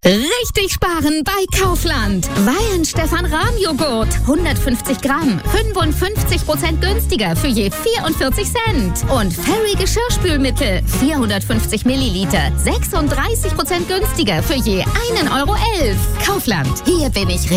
Richtig sparen bei Kaufland. Weihenstephan-Rahmjoghurt. 150 Gramm. 55% günstiger für je 44 Cent. Und Fairy Geschirrspülmittel. 450 Milliliter. 36% günstiger für je 1,11 Euro. Kaufland. Hier bin ich